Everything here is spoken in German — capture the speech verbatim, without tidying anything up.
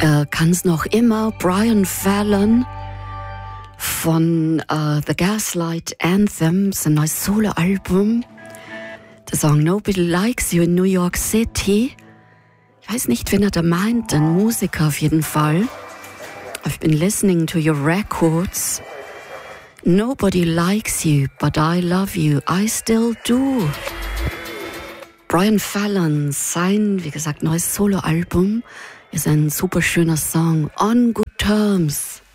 äh, kann's noch immer. Brian Fallon von äh, The Gaslight Anthem, sein neues Soloalbum. Der Song Nobody Likes You in New York City. Ich weiß nicht, wen er da meint, ein Musiker auf jeden Fall. I've been listening to your records. Nobody likes you, but I love you, I still do. Brian Fallon, sein, wie gesagt, neues Soloalbum ist ein super schöner Song. On Good Terms.